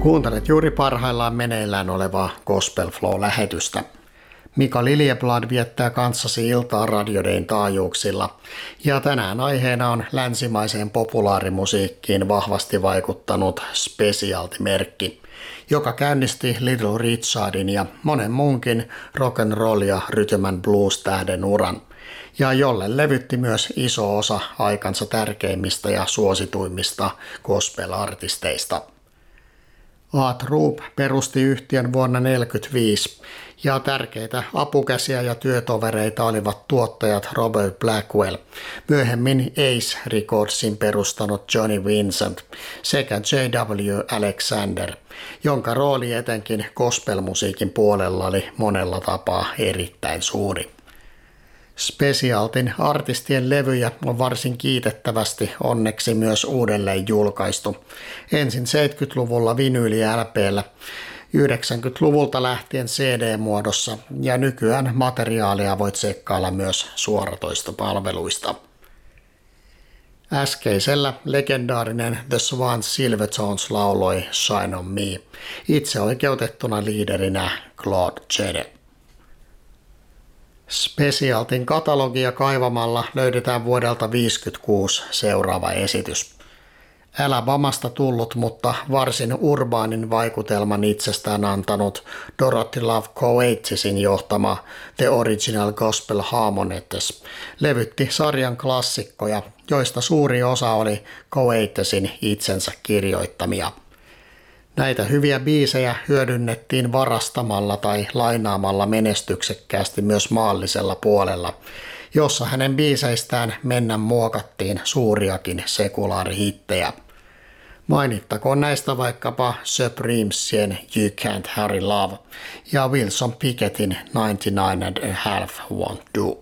Kuuntelet juuri parhaillaan meneillään olevaa Gospel Flow-lähetystä. Mika Liljeblad viettää kanssasi iltaa Radio Dayn taajuuksilla, ja tänään aiheena on länsimaiseen populaarimusiikkiin vahvasti vaikuttanut Specialty-merkki, joka käynnisti Little Richardin ja monen muunkin rock'n'roll ja rhythm and blues tähden uran, ja jolle levytti myös iso osa aikansa tärkeimmistä ja suosituimmista gospel-artisteista. Art Rupe perusti yhtiön vuonna 1945, ja tärkeitä apukäsiä ja työtovereita olivat tuottajat Robert Blackwell, myöhemmin Ace Recordsin perustanut Johnny Vincent sekä J.W. Alexander, jonka rooli etenkin gospelmusiikin puolella oli monella tapaa erittäin suuri. Specialtyn artistien levyjä on varsin kiitettävästi onneksi myös uudelleen julkaistu. Ensin 70-luvulla vinyyli-LP:llä, 90-luvulta lähtien CD-muodossa ja nykyään materiaalia voit tsekkailla myös suoratoistopalveluista. Äskeisellä legendaarinen The Swans Silvertones lauloi Shine on Me, itse oikeutettuna liiderinä Claude Jede. Specialtyn katalogia kaivamalla löydetään vuodelta 1956 seuraava esitys. Alabamasta tullut, mutta varsin urbaanin vaikutelman itsestään antanut Dorothy Love Coatesin johtama The Original Gospel Harmonettes levytti sarjan klassikkoja, joista suuri osa oli Coatesin itsensä kirjoittamia. Näitä hyviä biisejä hyödynnettiin varastamalla tai lainaamalla menestyksekkäästi myös maallisella puolella, jossa hänen biiseistään mennä muokattiin suuriakin sekulaarihittejä. Mainittakoon näistä vaikkapa Supremesien You Can't Hurry Love ja Wilson Pickettin 99.5 Won't Do.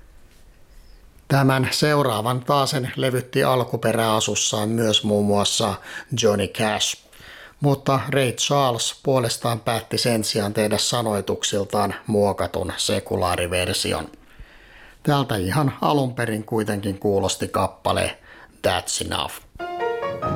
Tämän seuraavan taasen levytti alkuperäasussaan myös muun muassa Johnny Cash, mutta Ray Charles puolestaan päätti sen sijaan tehdä sanoituksiltaan muokatun sekulaariversion. Tältä ihan alun perin kuitenkin kuulosti kappale That's Enough.